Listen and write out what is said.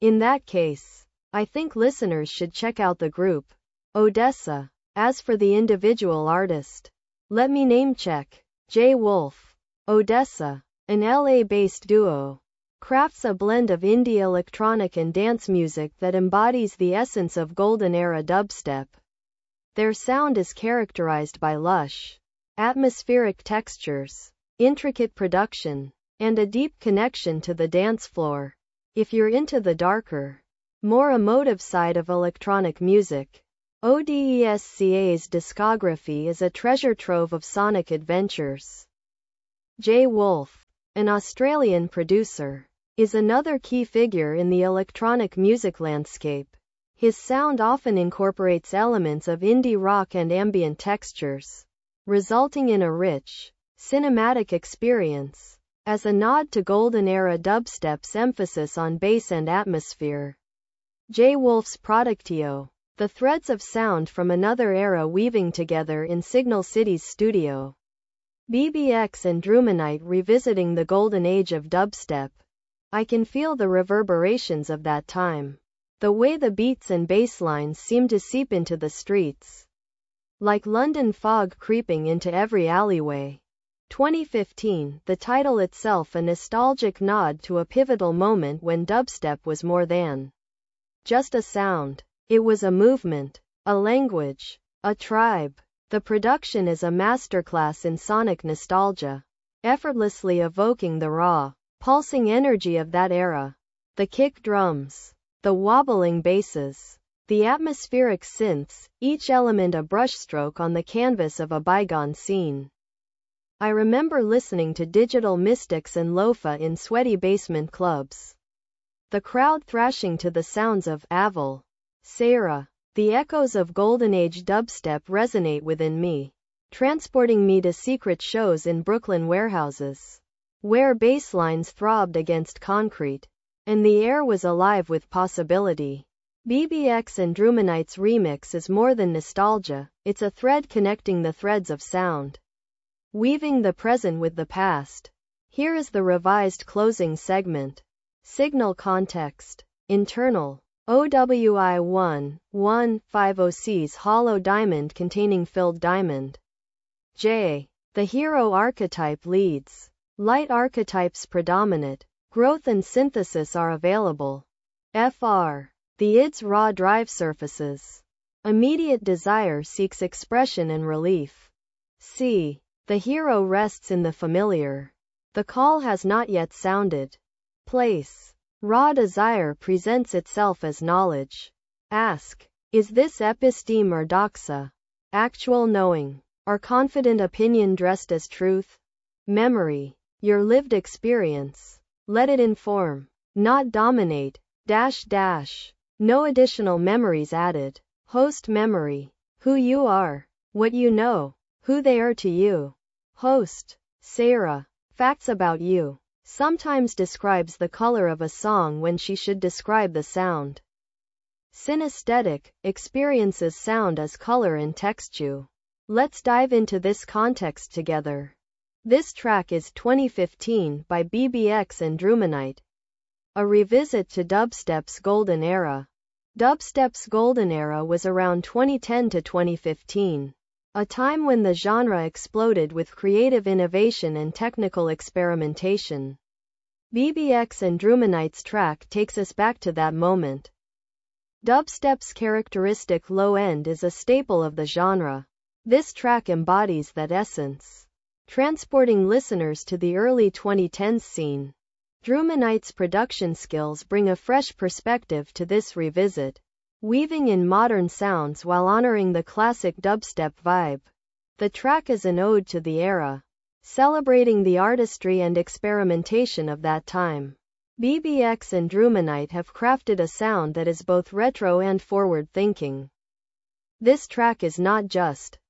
In that case, I think listeners should check out the group, Odessa. As for the individual artist, let me name check. J. Wolf. Odessa, an LA-based duo, crafts a blend of indie electronic and dance music that embodies the essence of golden-era dubstep. Their sound is characterized by lush, atmospheric textures, intricate production, and a deep connection to the dance floor. If you're into the darker, more emotive side of electronic music, ODESCA's discography is a treasure trove of sonic adventures. J. Wolf, an Australian producer, is another key figure in the electronic music landscape. His sound often incorporates elements of indie rock and ambient textures, resulting in a rich, cinematic experience. As a nod to golden-era dubstep's emphasis on bass and atmosphere, J. Wolf's Productio, the threads of sound from another era weaving together in Signal City's studio. BBX and Drumanite revisiting the golden age of dubstep. I can feel the reverberations of that time. The way the beats and bass lines seem to seep into the streets. Like London fog creeping into every alleyway. 2015, the title itself a nostalgic nod to a pivotal moment when dubstep was more than just a sound. It was a movement, a language, a tribe. The production is a masterclass in sonic nostalgia, effortlessly evoking the raw, pulsing energy of that era. The kick drums, the wobbling basses, the atmospheric synths, each element a brushstroke on the canvas of a bygone scene. I remember listening to Digital Mystics and Lofa in sweaty basement clubs. The crowd thrashing to the sounds of Aval, Sarah. The echoes of Golden Age dubstep resonate within me, transporting me to secret shows in Brooklyn warehouses, where bass lines throbbed against concrete, and the air was alive with possibility. BBX and Drumanite's remix is more than nostalgia, it's a thread connecting the threads of sound, weaving the present with the past. Here is the revised closing segment. Signal context. Internal. OWI-1-150C's hollow diamond containing filled diamond. J. The hero archetype leads. Light archetypes predominate. Growth and synthesis are available. FR. The id's raw drive surfaces. Immediate desire seeks expression and relief. C. The hero rests in the familiar. The call has not yet sounded. Place. Raw desire presents itself as knowledge. Ask. Is this episteme or doxa? Actual knowing. Or confident opinion dressed as truth? Memory. Your lived experience. Let it inform, not dominate. No additional memories added. Host memory. Who you are. What you know. Who they are to you. Host. Sarah. Facts about you. Sometimes describes the color of a song when she should describe the sound. Synesthetic, experiences sound as color and texture. Let's dive into this context together. This track is 2015 by BBX and Drumanite. A revisit to dubstep's golden era. Dubstep's golden era was around 2010 to 2015. A time when the genre exploded with creative innovation and technical experimentation. BBX and Drumanite's track takes us back to that moment. Dubstep's characteristic low end is a staple of the genre. This track embodies that essence, transporting listeners to the early 2010s scene. Drumanite's production skills bring a fresh perspective to this revisit, weaving in modern sounds while honoring the classic dubstep vibe. The track is an ode to the era, celebrating the artistry and experimentation of that time. BBX and Drumanite have crafted a sound that is both retro and forward-thinking. This track is not just